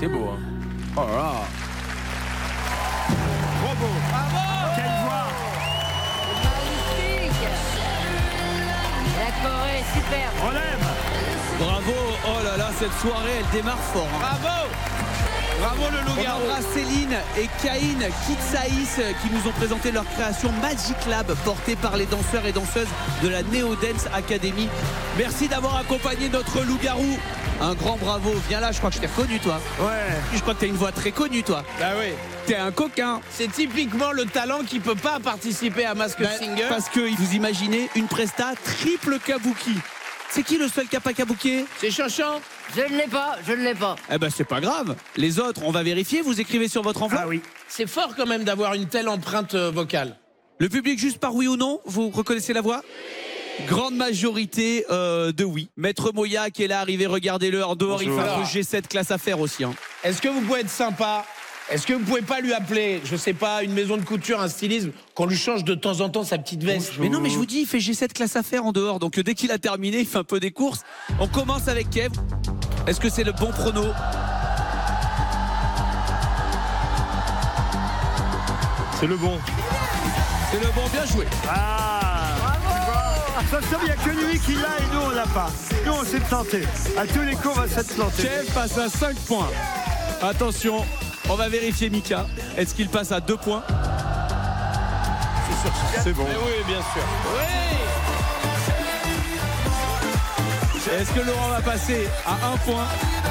C'est beau, hein. Oh là là. Trop beau. Bravo. Quelle voix. Magnifique. La Corée est superbe. On l'aime. Bravo. Oh là là, cette soirée, elle démarre fort. Hein. Bravo. Bravo le On loup-garou. embrasse Céline et Caïn Kitsaïs qui nous ont présenté leur création Magic Lab, portée par les danseurs et danseuses de la Neo Dance Academy. Merci d'avoir accompagné notre loup-garou. Un grand bravo. Viens là, je crois que je t'ai reconnu, toi. Ouais. Je crois que t'as une voix très connue, toi. Bah oui. T'es un coquin. C'est typiquement le talent qui peut pas participer à Mask Singer. Parce que vous imaginez une presta triple kabuki. C'est qui le seul qui a pas kabuké? C'est Chanchan. Je ne l'ai pas, je ne l'ai pas. Eh ben c'est pas grave. Les autres, on va vérifier. Vous écrivez sur votre enveloppe. Ah oui. C'est fort quand même d'avoir une telle empreinte vocale. Le public, juste par oui ou non, vous reconnaissez la voix? Grande majorité de oui. Maître Moya qui est là, arrivé, regardez-le en dehors. Bonjour. Il fait un peu G7 classe à faire aussi. Hein. Est-ce que vous pouvez être sympa? Est-ce que vous pouvez pas lui appeler, je sais pas, une maison de couture, un stylisme, qu'on lui change de temps en temps sa petite veste? Mais non, mais je vous dis, il fait G7 classe à faire en dehors. Donc dès qu'il a terminé, il fait un peu des courses. On commence avec Kev. Est-ce que c'est le bon prono? C'est le bon. C'est le bon, bien joué. Ah. Ça se trouve, il n'y a que lui qui l'a et nous on l'a pas. Nous on s'est planté. À tous les coups on va s'être planté. Kev passe à 5 points. Attention, on va vérifier Mika. Est-ce qu'il passe à 2 points? C'est bon. Mais oui, bien sûr. Oui. Est-ce que Laurent va passer à 1 point?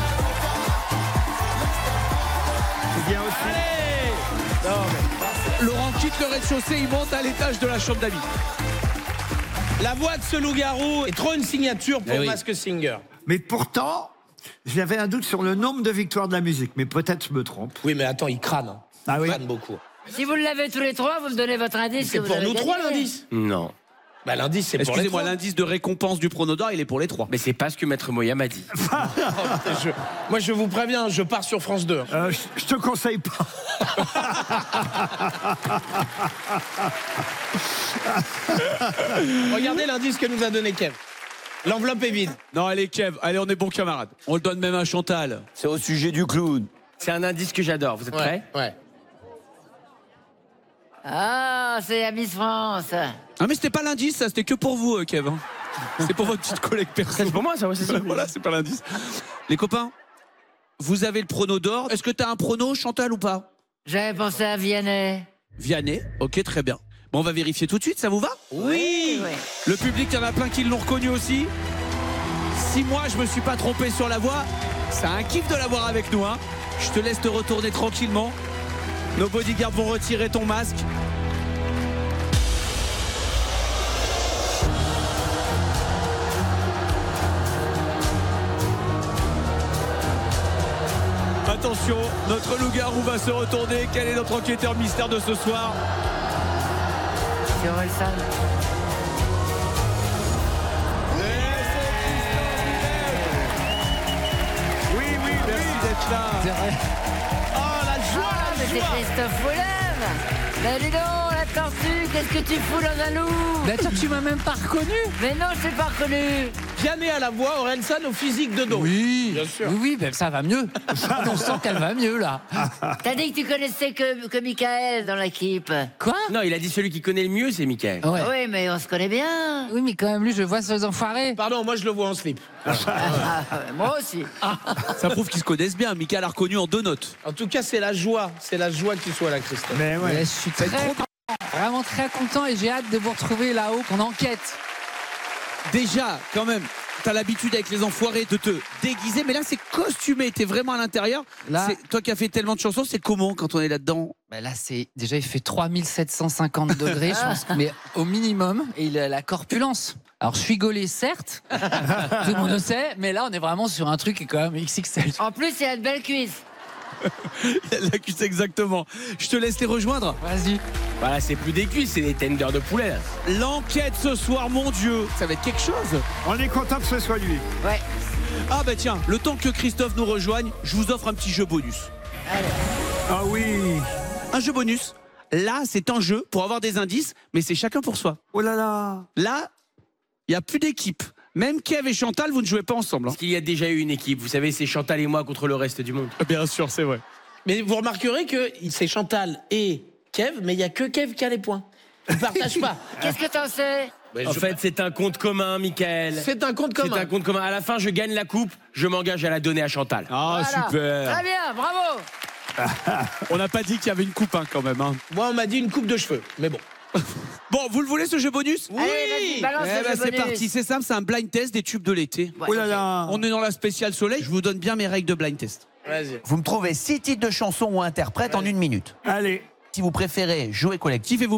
C'est bien aussi. Allez. Non, mais Laurent quitte le rez-de-chaussée, il monte à l'étage de la chambre d'amis. la voix de ce loup-garou est trop une signature pour Eh oui. Mask Singer. Mais pourtant, j'avais un doute sur le nombre de victoires de la musique. Mais peut-être je me trompe. Oui, mais attends, il crâne. Hein. Ah oui. Il crâne beaucoup. Si vous l'avez tous les trois, vous me donnez votre indice. C'est que vous pour avez nous gagné. trois l'indice. Non. Bah l'indice c'est pour les Excusez-moi, trois. l'indice de récompense du Pronodor, il est pour les 3. Mais c'est pas ce que Maître Moya m'a dit. Moi je vous préviens, je pars sur France 2. Je te conseille pas. Regardez l'indice que nous a donné Kev. L'enveloppe est vide. Non, allez Kev, allez, on est bons camarades. On le donne même à Chantal. C'est au sujet du clown. C'est un indice que j'adore. Vous êtes prêts? Ouais. Ah, c'est la Miss France. Ah mais c'était pas l'indice, ça, c'était que pour vous, Kev. hein. C'est pour votre petite collègue perso. C'est pour moi, ça, ouais, c'est ça. Voilà, c'est pas l'indice. Les copains, vous avez le prono d'or. Est-ce que t'as un prono, Chantal, ou pas? J'avais pensé à Vianney. Vianney, ok, très bien. Bon, on va vérifier tout de suite, ça vous va? Oui. Oui. Le public, il y en a plein qui l'ont reconnu aussi. Si moi, je me suis pas trompé sur la voix, c'est un kiff de l'avoir avec nous. Hein. Je te laisse te retourner tranquillement. Nos bodyguards vont retirer ton masque. Attention, notre loup-garou va se retourner. Quel est notre enquêteur mystère de ce soir? Sur Olsan. Oui, oui, Merci d'être là. Oh la joie, Ah, mais la c'est joie. Christophe Willem. Mais dis donc, la tortue, qu'est-ce que tu fous dans un loup? Mais attends, tu m'as même pas reconnu. Mais non, je t'ai pas reconnu. Vianney à la voix, Orelsan au physique de dos. Oui, Bien sûr. Oui, oui, ben ça va mieux. On sent qu'elle va mieux là. T'as dit que tu connaissais que Michael dans l'équipe. Quoi? Non, il a dit celui qui connaît le mieux, c'est Mickaël. Ouais. Oui, mais on se connaît bien. Oui, mais quand même, lui, je le vois sur les enfoirés. Pardon, moi je le vois en slip. Ah, moi aussi. Ça prouve qu'ils se connaissent bien. Michael a reconnu en 2 notes. En tout cas, c'est la joie qu'il soit là, Christophe. Mais ouais. Mais je suis vraiment très content et j'ai hâte de vous retrouver là-haut qu'on enquête. Déjà, quand même, t'as l'habitude avec les enfoirés de te déguiser, mais là c'est costumé, t'es vraiment à l'intérieur. Là- Toi qui as fait tellement de chansons, c'est comment quand on est là-dedans? Ben là, c'est déjà, il fait 3750 degrés, je pense, mais au minimum, et il a la corpulence. Alors, je suis gaulé, certes, tout le monde le sait, mais là, on est vraiment sur un truc qui est quand même XXL. En plus, il a de belles cuisses. La cuisse exactement. Je te laisse les rejoindre. Vas-y. Voilà, c'est plus des cuisses, c'est des tenders de poulet. Là. L'enquête ce soir, mon Dieu, ça va être quelque chose. On est content que ce soit lui. Ouais. Ah bah tiens, le temps que Christophe nous rejoigne, je vous offre un petit jeu bonus. Ah oui. Un jeu bonus. Là, c'est un jeu pour avoir des indices, mais c'est chacun pour soi. Oh là là. Là, il n'y a plus d'équipe. Même Kev et Chantal, vous ne jouez pas ensemble. Parce qu'il y a déjà eu une équipe. Vous savez, c'est Chantal et moi contre le reste du monde. Bien sûr, c'est vrai. Mais vous remarquerez que c'est Chantal et Kev, mais il n'y a que Kev qui a les points. Ils ne partagent pas. Qu'est-ce que t'en sais? En fait, c'est un compte commun, Mickaël. C'est un compte commun. C'est un compte commun. À la fin, je gagne la coupe. Je m'engage à la donner à Chantal. Ah, Voilà. super. Très bien, bravo. On n'a pas dit qu'il y avait une coupe quand même. Hein. Moi, on m'a dit une coupe de cheveux, mais bon. Bon, vous le voulez ce jeu bonus? Allez, vas-y, balance Eh le ben, jeu c'est bonus. parti, c'est simple, c'est un blind test des tubes de l'été. Ouais. Oh là là. On est dans la spéciale soleil, je vous donne bien mes règles de blind test. Vas-y. Vous me trouvez 6 titres de chansons ou interprètes en 1 minute. Allez. Si vous préférez jouer collectif, Et vous